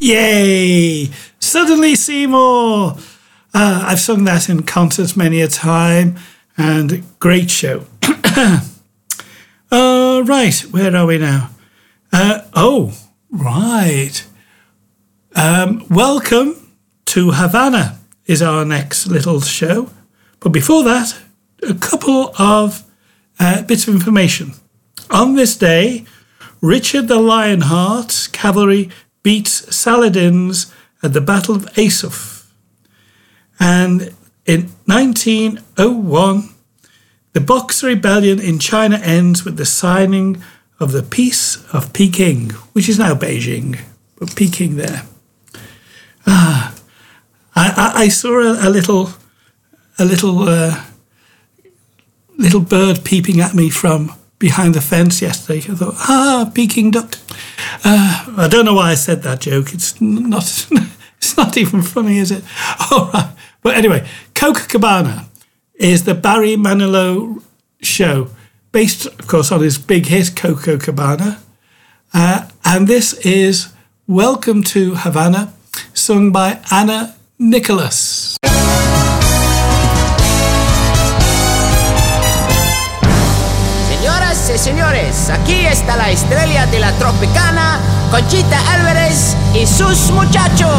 Yay! Suddenly Seymour! I've sung that in concerts many a time, and great show. Right, where are we now? Right. Welcome to Havana is our next little show. But before that, a couple of bits of information. On this day, Richard the Lionheart's cavalry beats Saladin's at the Battle of Asuf. And in 1901, the Boxer Rebellion in China ends with the signing of the Peace of Peking, which is now Beijing, but Peking there. I saw a little bird peeping at me from behind the fence yesterday. I thought, Peking duck. I don't know why I said that joke. It's not even funny, is it? All right. But anyway, Copacabana is the Barry Manilow show, based, of course, on his big hit, Copacabana. And this is Welcome to Havana, sung by Anna Nicholas. Señoras y señores, aquí está la estrella de la Tropicana, Conchita Álvarez y sus muchachos.